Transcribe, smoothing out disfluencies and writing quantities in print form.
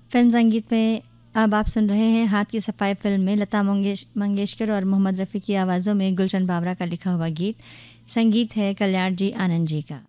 Film संगीत में अब आप सुन रहे हैं हाथ की सफाई फिल्म में लता मंगेशकर और मोहम्मद रफ़ी की आवाज़ों में गुलशन बावरा का लिखा हुआ गीत। संगीत है कल्याण जी आनंद जी का।